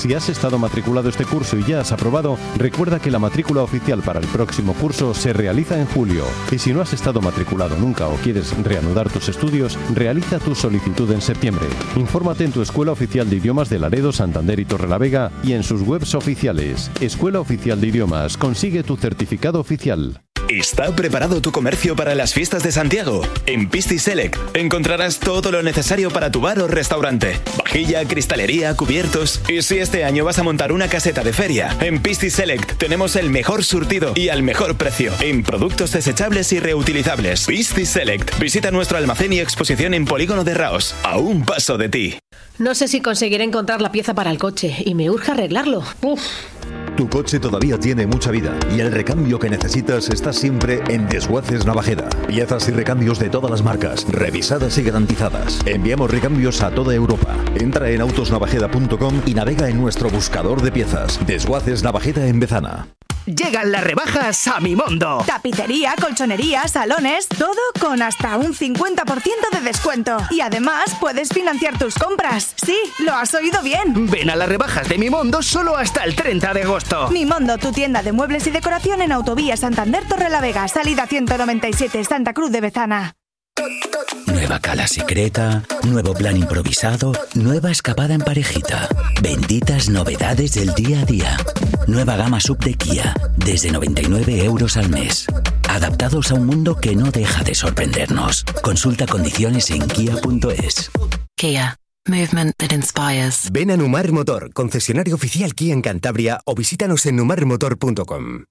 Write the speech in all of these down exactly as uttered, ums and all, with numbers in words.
Si has estado matriculado este curso y ya has aprobado, recuerda que la matrícula oficial para el próximo curso se realiza en julio. Y si no has estado matriculado nunca o quieres reanudar tus estudios, realiza tu solicitud en septiembre. Infórmate en tu Escuela Oficial de Idiomas de Laredo, Santander y Torrelavega y en sus webs oficiales. Escuela Oficial de Idiomas, consigue tu certificado oficial. ¿Está preparado tu comercio para las fiestas de Santiago? En Pisti Select encontrarás todo lo necesario para tu bar o restaurante. Vajilla, cristalería, cubiertos. Y si este año vas a montar una caseta de feria, en Pisti Select tenemos el mejor surtido y al mejor precio en productos desechables y reutilizables. Pisti Select. Visita nuestro almacén y exposición en Polígono de Raos, a un paso de ti. No sé si conseguiré encontrar la pieza para el coche y me urge arreglarlo. Uf. Tu coche todavía tiene mucha vida y el recambio que necesitas está siempre en Desguaces Navajeda. Piezas y recambios de todas las marcas, revisadas y garantizadas. Enviamos recambios a toda Europa. Entra en autos navajeda punto com y navega en nuestro buscador de piezas. Desguaces Navajeda en Bezana. Llegan las rebajas a Mimondo. Tapicería, colchonería, salones, todo con hasta un cincuenta por ciento de descuento. Y además puedes financiar tus compras. Sí, lo has oído bien. Ven a las rebajas de Mimondo solo hasta el treinta de agosto. Mimondo, tu tienda de muebles y decoración en Autovía Santander Torrelavega, salida ciento noventa y siete, Santa Cruz de Bezana. Nueva cala secreta, nuevo plan improvisado, nueva escapada en parejita. Benditas novedades del día a día. Nueva gama sub de Kia, desde noventa y nueve euros al mes. Adaptados a un mundo que no deja de sorprendernos. Consulta condiciones en kia punto es. Kia. Movement that inspires. Ven a Numar Motor, concesionario oficial Kia en Cantabria, o visítanos en numar motor punto com.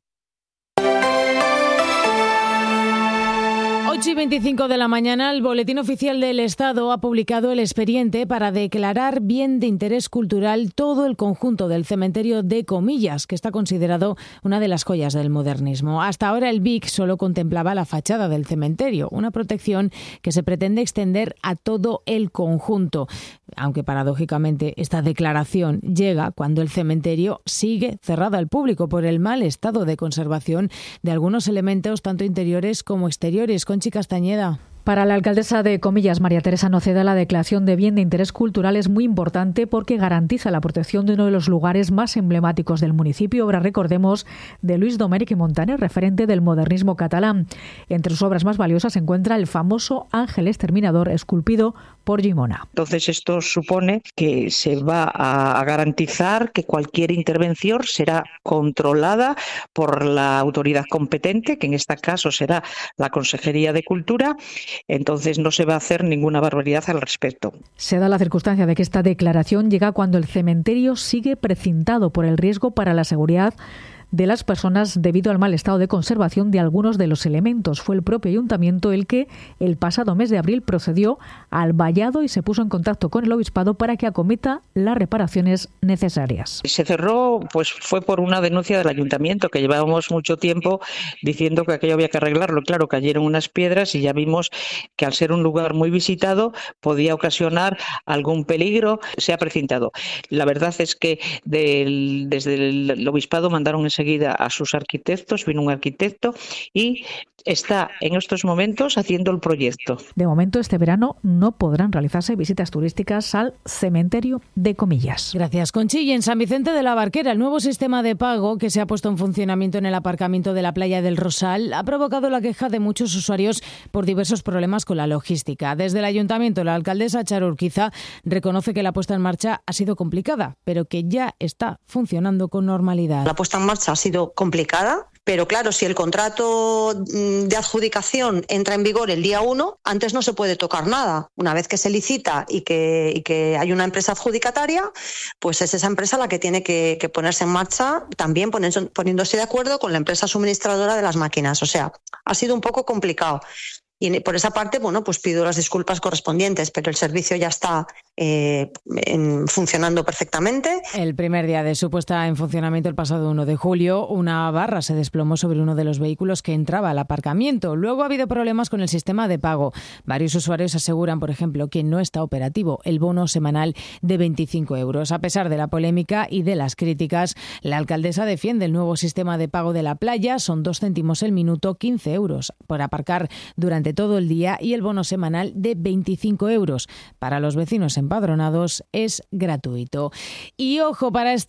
ocho y veinticinco de la mañana, el Boletín Oficial del Estado ha publicado el expediente para declarar bien de interés cultural todo el conjunto del cementerio de Comillas, que está considerado una de las joyas del modernismo. Hasta ahora el B I C solo contemplaba la fachada del cementerio, una protección que se pretende extender a todo el conjunto. Aunque paradójicamente esta declaración llega cuando el cementerio sigue cerrado al público por el mal estado de conservación de algunos elementos tanto interiores como exteriores. Conchi Castañeda. Para la alcaldesa de Comillas, María Teresa Noceda, la declaración de bien de interés cultural es muy importante porque garantiza la protección de uno de los lugares más emblemáticos del municipio, obra, recordemos, de Luis Domènech i Montaner, referente del modernismo catalán. Entre sus obras más valiosas se encuentra el famoso Ángel Exterminador, esculpido por Gimona. Entonces esto supone que se va a garantizar que cualquier intervención será controlada por la autoridad competente, que en este caso será la Consejería de Cultura. Entonces no se va a hacer ninguna barbaridad al respecto. Se da la circunstancia de que esta declaración llega cuando el cementerio sigue precintado por el riesgo para la seguridad de las personas debido al mal estado de conservación de algunos de los elementos. Fue el propio ayuntamiento el que el pasado mes de abril procedió al vallado y se puso en contacto con el obispado para que acometa las reparaciones necesarias. Se cerró, pues fue por una denuncia del ayuntamiento, que llevábamos mucho tiempo diciendo que aquello había que arreglarlo. Claro, cayeron unas piedras y ya vimos que al ser un lugar muy visitado podía ocasionar algún peligro. Se ha precintado. La verdad es que del, desde el, el obispado mandaron ese seguida a sus arquitectos, vino un arquitecto y está en estos momentos haciendo el proyecto. De momento, este verano no podrán realizarse visitas turísticas al cementerio de Comillas. Gracias, Conchi. Y en San Vicente de la Barquera, el nuevo sistema de pago que se ha puesto en funcionamiento en el aparcamiento de la playa del Rosal ha provocado la queja de muchos usuarios por diversos problemas con la logística. Desde el ayuntamiento, la alcaldesa Charo Urquiza reconoce que la puesta en marcha ha sido complicada, pero que ya está funcionando con normalidad. La puesta en marcha ha sido complicada, pero claro, si el contrato de adjudicación entra en vigor el día uno, antes no se puede tocar nada. Una vez que se licita y que, y que hay una empresa adjudicataria, pues es esa empresa la que tiene que, que ponerse en marcha, también poniéndose de acuerdo con la empresa suministradora de las máquinas. O sea, ha sido un poco complicado. Y por esa parte, bueno, pues pido las disculpas correspondientes, pero el servicio ya está eh, en, funcionando perfectamente. El primer día de su puesta en funcionamiento, el pasado uno de julio, una barra se desplomó sobre uno de los vehículos que entraba al aparcamiento. Luego ha habido problemas con el sistema de pago. Varios usuarios aseguran, por ejemplo, que no está operativo el bono semanal de veinticinco euros. A pesar de la polémica y de las críticas, la alcaldesa defiende el nuevo sistema de pago de la playa. Son dos céntimos el minuto, quince euros por aparcar durante de todo el día y el bono semanal de veinticinco euros. Para los vecinos empadronados es gratuito. Y ojo, para